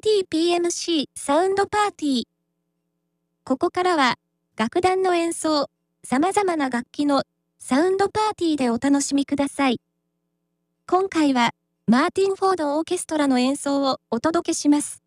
MTPMC サウンドパーティー。ここからは、楽団の演奏、様々な楽器のサウンドパーティーでお楽しみください。今回は、マーティン・フォードオーケストラの演奏をお届けします。